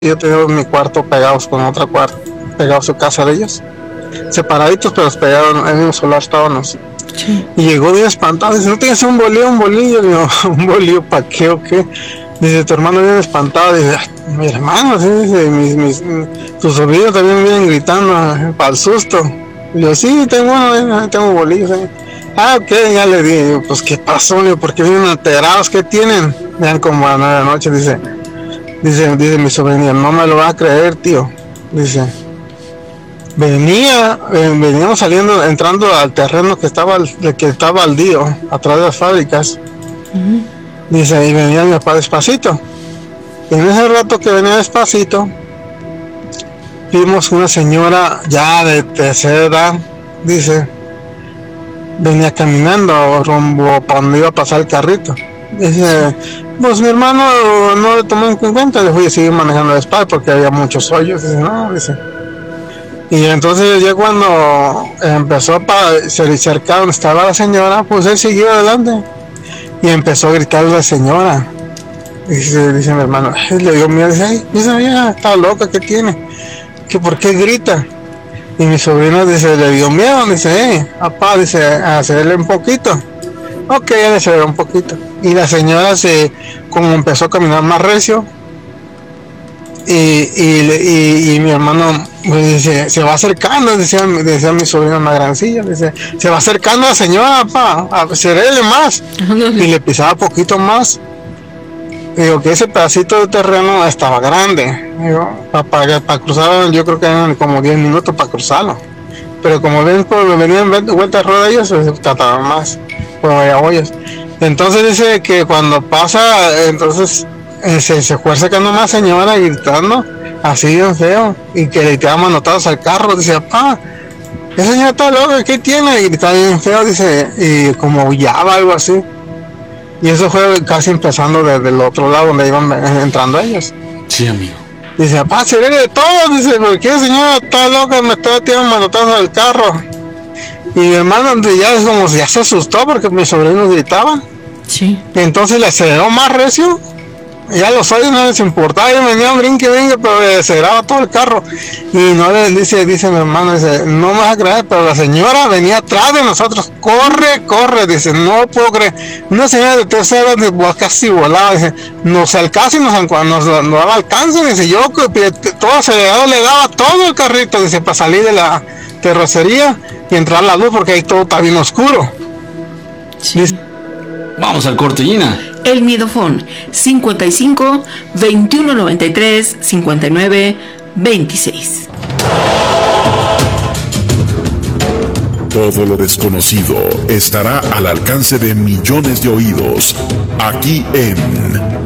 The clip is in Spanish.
Yo tenía mi cuarto pegados con otra cuarto, pegados a su casa de ellos, separaditos, pero pegados en el mismo solar estábamos. Sí. Y llegó bien espantado, dice, ¿no tienes un bolillo? Digo, ¿un bolillo para qué o qué? Dice, tu hermano viene espantado. Dice, mi hermano, sí, dice, tus sobrinos también vienen gritando para el susto. Y yo, sí, tengo bolillos. Ah, ok, ya le di. Digo, pues, ¿qué pasó? Digo, ¿por qué vienen alterados? ¿Qué tienen? Vean como a 9 de la noche, dice mi sobrina, no me lo va a creer, tío. Dice, veníamos saliendo, entrando al terreno que estaba baldío, atrás de las fábricas. Uh-huh. Dice, y venía mi papá despacito. Y en ese rato que venía despacito, vimos una señora ya de tercera edad, dice, venía caminando rumbo para donde iba a pasar el carrito. Dice, pues mi hermano no le tomó en cuenta, le fui a seguir manejando despacio porque había muchos hoyos. Dice, no, dice. Y entonces ya cuando empezó para cerca donde estaba la señora, pues él siguió adelante y empezó a gritar a la señora. Dice mi hermano, le dio miedo, dice, ay, esa vieja está loca, ¿qué tiene? ¿Que por qué grita? Y mi sobrino dice, le dio miedo, dice, papá, dice, hacerle un poquito. Ok, ya le aceleró un poquito. Y la señora como empezó a caminar más recio, y mi hermano pues, dice, se va acercando, decía mi sobrino más grancilla, dice, se va acercando a la señora, papá, acelerele más. Y le pisaba poquito más. Digo que ese pedacito de terreno estaba grande. Digo, para cruzarlo, yo creo que eran como 10 minutos para cruzarlo. Pero como venían vuelta de rueda ellos, se trataban más. Pues había hoyos. Entonces dice que cuando pasa, entonces se fue acercando una señora gritando así bien feo y que le tiraban manotados al carro. Dice, papá, esa señora está loca, ¿qué tiene? Y gritaba bien feo, dice, y como aullaba, algo así. Y eso fue casi empezando desde el otro lado donde iban entrando ellos. Sí, amigo. Dice, papá, se viene de todo. Dice, ¿por qué señora está loca? Me está tirando manotazos al carro. Y mi hermano ya es como ya se asustó porque mis sobrinos gritaban. Sí. Entonces le aceleró más recio. Ya los hoyos no les importaba, ya venía un brinque, pero le aceleraba todo el carro. Y no le dice mi hermano, dice, no me vas a creer, pero la señora venía atrás de nosotros, corre, dice, no puedo creer. Una señora de 3 horas casi volaba, dice, nos alcanza y nos daba alcance, dice, yo todo acelerado le daba todo el carrito, dice, para salir de la terracería y entrar a la luz porque ahí todo está bien oscuro. Sí. Dice, vamos al corte, Gina. El Miedofón 55 21 93 59 26. Todo lo desconocido estará al alcance de millones de oídos, aquí en